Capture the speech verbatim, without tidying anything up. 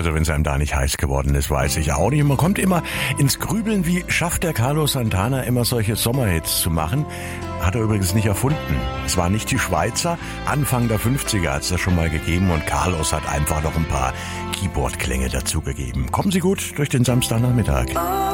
Also wenn es einem da nicht heiß geworden ist, weiß ich auch nicht. Man kommt immer ins Grübeln, wie schafft der Carlos Santana immer solche Sommerhits zu machen. Hat er übrigens nicht erfunden. Es waren nicht die Schweizer. Anfang der fünfziger hat es das schon mal gegeben und Carlos hat einfach noch ein paar Keyboard-Klänge dazugegeben. Kommen Sie gut durch den Samstagnachmittag.